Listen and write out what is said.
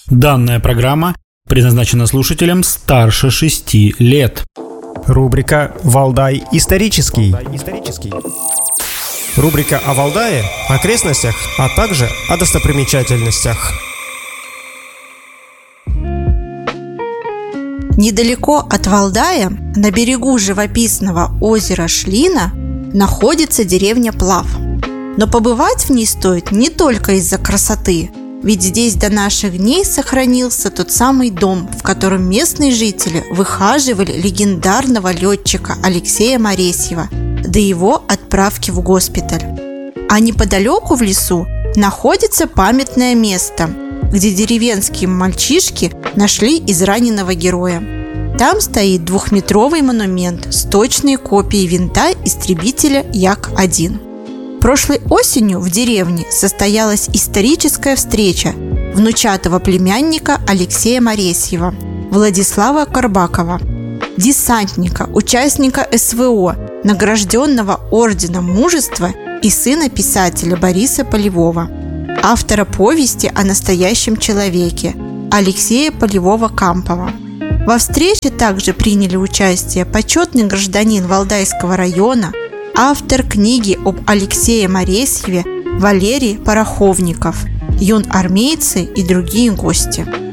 Данная программа предназначена слушателям старше 6 лет. Рубрика «Валдай исторический». Рубрика о Валдае, окрестностях, а также о достопримечательностях. Недалеко от Валдая, на берегу живописного озера Шлина, находится деревня Плав. Но побывать в ней стоит не только из-за красоты, ведь здесь до наших дней сохранился тот самый дом, в котором местные жители выхаживали легендарного летчика Алексея Моресьева до его отправки в госпиталь. А неподалеку в лесу находится памятное место, где деревенские мальчишки нашли израненного героя. Там стоит 2-метровый монумент с точной копией винта истребителя Як-1. Прошлой осенью в деревне состоялась историческая встреча внучатого племянника Алексея Моресьева, Владислава Карбакова, десантника, участника СВО, награжденного Орденом Мужества и сына писателя Бориса Полевого, автора повести о настоящем человеке Алексея Полевого-Кампова. Во встрече также приняли участие почетный гражданин Валдайского района, автор книги об Алексее Моресьеве Валерий Пороховников, юнармейцы и другие гости.